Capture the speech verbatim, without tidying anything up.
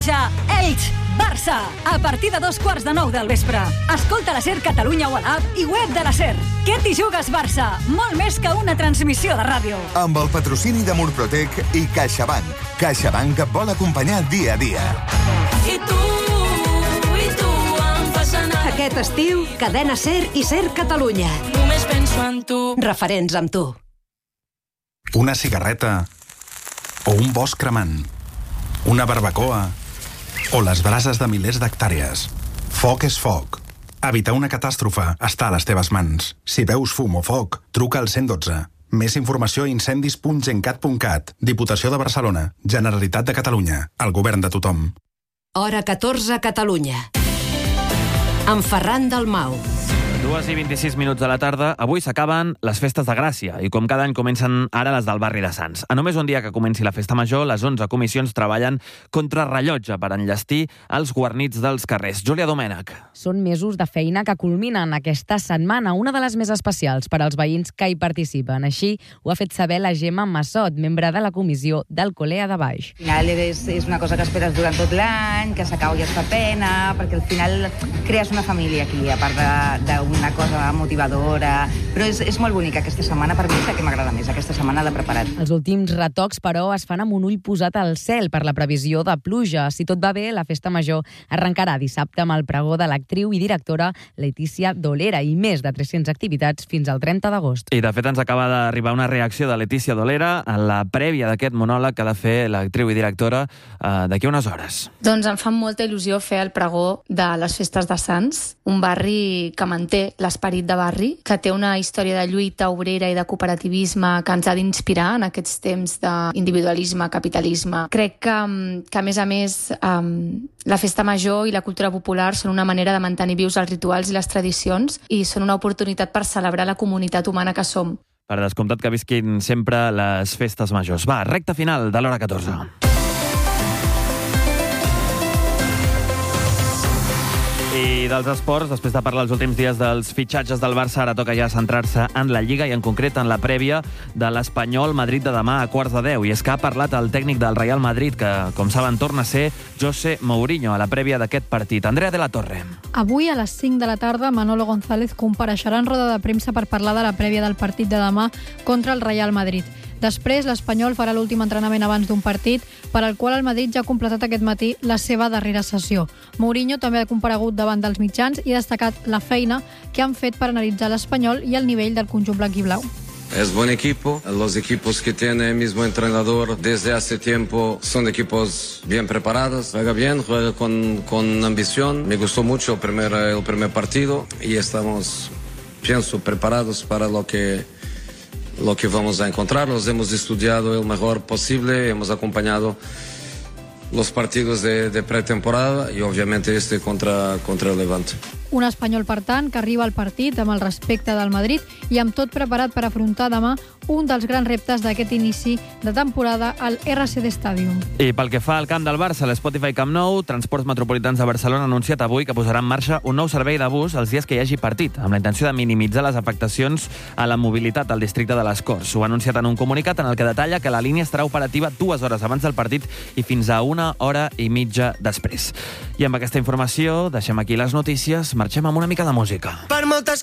Elx, Barça, a partir de dos quarts de nou del vespre. Escolta la SER Catalunya o a l'app i web de la SER. Què t'hi jugues, Barça? Molt més que una transmissió de ràdio. Amb el patrocini de Murprotec i CaixaBank. CaixaBank et vol acompanyar dia a dia. I tu, i tu em fas anar. Aquest estiu, Cadena SER i SER Catalunya. Només penso en tu. Referents amb tu. Una cigarreta o un bosc cremant. Una barbacoa o les brases de milers d'hectàrees. Foc és foc. Evitar una catàstrofe està a les teves mans. Si veus fum o foc, truca al cent i dotze. Més informació a incendis punt gencat punt cat. Diputació de Barcelona. Generalitat de Catalunya. El govern de tothom. Hora catorze, Catalunya. Amb Ferran Dalmau. dues i vint-i-sis minuts de la tarda. Avui s'acaben les festes de Gràcia i com cada any comencen ara les del barri de Sants. A només un dia que comenci la festa major, les onze comissions treballen contra rellotge per enllestir els guarnits dels carrers. Júlia Domènech. Són mesos de feina que culminen aquesta setmana, una de les més especials per als veïns que hi participen. Així ho ha fet saber la Gemma Massot, membre de la comissió d'Alcolea de Baix. Al final és, és una cosa que esperes durant tot l'any, que s'acaba i et fa pena, perquè al final crees una família aquí, a part de, de una cosa motivadora, però és, és molt bonica aquesta setmana, per mi és la que m'agrada més, aquesta setmana l'he preparat. Els últims retocs, però, es fan amb un ull posat al cel per la previsió de pluja. Si tot va bé, la festa major arrencarà dissabte amb el pregó de l'actriu i directora Letícia Dolera i més de tres-centes activitats fins al trenta d'agost. I de fet ens acaba d'arribar una reacció de Letícia Dolera en la prèvia d'aquest monòleg que ha de fer l'actriu i directora eh, d'aquí unes hores. Doncs em fa molta il·lusió fer el pregó de les festes de Sants, un barri que manté l'esperit de barri, que té una història de lluita obrera i de cooperativisme que ens ha d'inspirar en aquests temps d'individualisme, capitalisme. Crec que, que a més a més, um, la festa major i la cultura popular són una manera de mantenir vius els rituals i les tradicions i són una oportunitat per celebrar la comunitat humana que som. Per descomptat que visquin sempre les festes majors. Va, recta final de l'hora catorze. I dels esports, després de parlar els últims dies dels fitxatges del Barça, ara toca ja centrar-se en la Lliga i en concret en la prèvia de l'Espanyol Madrid de demà a quarts de deu. I és que ha parlat el tècnic del Real Madrid, que, com saben, torna a ser José Mourinho a la prèvia d'aquest partit. Andrea de la Torre. Avui a les cinc de la tarda Manolo González compareixerà en roda de premsa per parlar de la prèvia del partit de demà contra el Real Madrid. Després, l'Espanyol farà l'últim entrenament abans d'un partit, per al qual el Madrid ja ha completat aquest matí la seva darrera sessió. Mourinho també ha comparegut davant dels mitjans i ha destacat la feina que han fet per analitzar l'Espanyol i el nivell del conjunt blanquiblau. Es buen equipo, los equipos que tiene el mismo entrenador desde hace tiempo son equipos bien preparados, juega bien, juega con, con ambición. Me gustó mucho el primer, el primer partido y estamos, pienso, preparados para lo que lo que vamos a encontrar. Los hemos estudiado el mejor posible, hemos acompañado los partidos de, de pretemporada y obviamente este contra, contra el Levante. Un Espanyol, per tant, que arriba al partit amb el respecte del Madrid i amb tot preparat per afrontar demà un dels grans reptes d'aquest inici de temporada al R C D Stadium. I pel que fa al camp del Barça, l'Spotify Camp Nou, Transports Metropolitans de Barcelona ha anunciat avui que posarà en marxa un nou servei de bus els dies que hi hagi partit, amb la intenció de minimitzar les afectacions a la mobilitat al districte de les Corts. Ho ha anunciat en un comunicat en el que detalla que la línia estarà operativa dues hores abans del partit i fins a una hora i mitja després. I amb aquesta informació deixem aquí les notícies, marxem amb una mica de música. Per moltes